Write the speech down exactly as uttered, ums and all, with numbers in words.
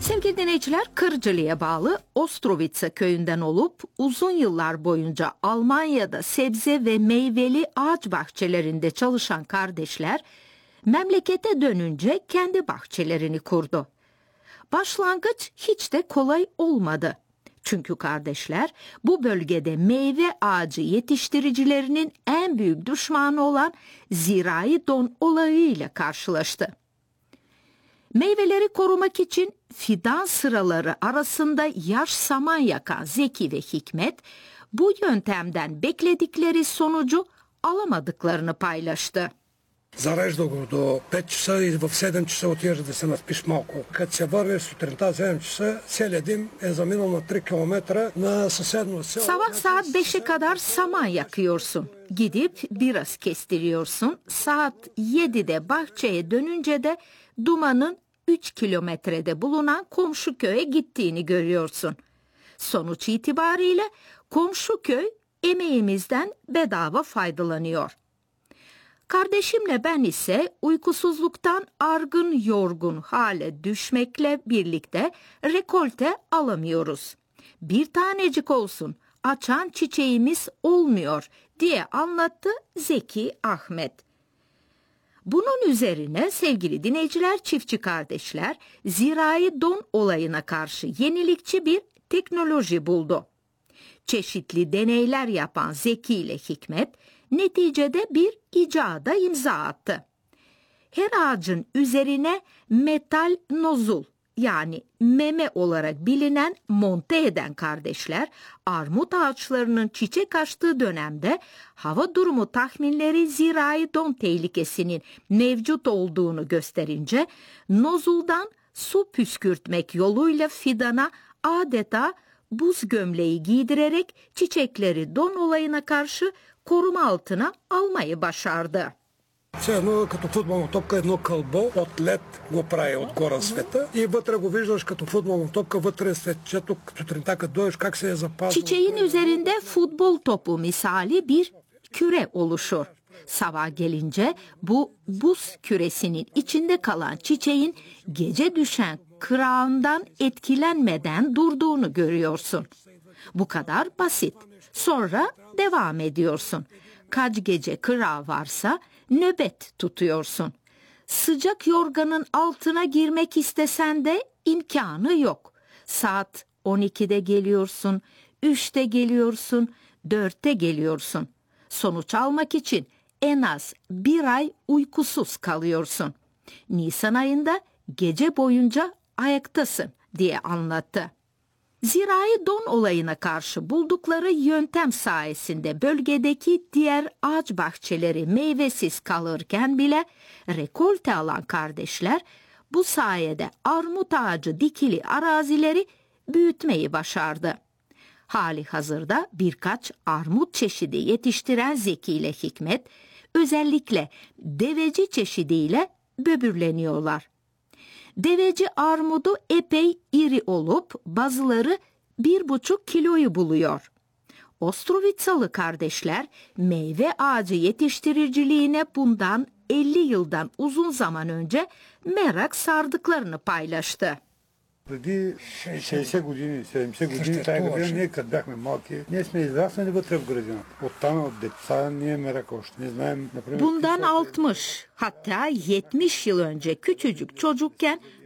Sevgili dinleyiciler, Kırıcali'ye bağlı Ostrowice köyünden olup uzun yıllar boyunca Almanya'da sebze ve meyveli ağaç bahçelerinde çalışan kardeşler memlekete dönünce kendi bahçelerini kurdu. Başlangıç hiç de kolay olmadı. Çünkü kardeşler bu bölgede meyve ağacı yetiştiricilerinin en büyük düşmanı olan zirai don olayıyla karşılaştı. Meyveleri korumak için fidan sıraları arasında yaş saman yakan Zeki ve Hikmet bu yöntemden bekledikleri sonucu alamadıklarını paylaştı. Зарежда го до пет часа и в седем часа отиваш да се наспиш малко. Като се върнеш сутринта седем часа, целият дим е заминал на три километра на съседно село. Sabah saat beşe kadar saman yakıyorsun. Gidip biraz kestiriyorsun. Saat yedide bahçeye dönünce de dumanın üç kilometrede bulunan komşu köye gittiğini görüyorsun. Sonuç itibariyle komşu köy emeğimizden bedava faydalanıyor. Kardeşimle ben ise uykusuzluktan argın yorgun hale düşmekle birlikte rekolte alamıyoruz. Bir tanecik olsun, açan çiçeğimiz olmuyor diye anlattı Zeki Ahmet. Bunun üzerine sevgili dinleyiciler, çiftçi kardeşler zirai don olayına karşı yenilikçi bir teknoloji buldu. Çeşitli deneyler yapan Zeki ile Hikmet neticede bir icada imza attı. Her ağacın üzerine metal nozul yani meme olarak bilinen monte eden kardeşler armut ağaçlarının çiçek açtığı dönemde hava durumu tahminleri zirai don tehlikesinin mevcut olduğunu gösterince nozuldan su püskürtmek yoluyla fidana adeta buz gömleği giydirerek çiçekleri don olayına karşı koruma altına almayı başardı. Все едно като футболна топка, едно кълбо от лед го прави отгоре света и вътре го виждаш като футболна топка, вътре светчето, сутринта като дойдеш как се е запазил. Çiçeğin üzerinde futbol topu misali bir küre oluşur. Sabah gelince bu buz küresinin içinde kalan çiçeğin gece düşen kırağından etkilenmeden durduğunu görüyorsun. Bu kadar basit. Sonra devam ediyorsun. Kaç gece kırağı varsa nöbet tutuyorsun. Sıcak yorganın altına girmek istesen de imkanı yok. Saat on ikide geliyorsun, üçte geliyorsun, dörtte geliyorsun. Sonuç almak için en az bir ay uykusuz kalıyorsun. Nisan ayında gece boyunca ayaktasın diye anlattı. Zirai don olayına karşı buldukları yöntem sayesinde bölgedeki diğer ağaç bahçeleri meyvesiz kalırken bile rekolte alan kardeşler bu sayede armut ağacı dikili arazileri büyütmeyi başardı. Hali hazırda birkaç armut çeşidi yetiştiren Zeki ile Hikmet özellikle deveci çeşidiyle böbürleniyorlar. Deveci armudu epey iri olup bazıları bir buçuk kiloyu buluyor. Ostrowicalı kardeşler meyve ağacı yetiştiriciliğine bundan elli yıldan uzun zaman önce merak sardıklarını paylaştı. Преди шейсет години, седемдесет години, тая градина, ние като бяхме малки, ние сме израснали вътре в градината. Оттам от деца ние мерак още не знаем. Bundan altmış hatta yetmiş yıl önce küçücük çocukken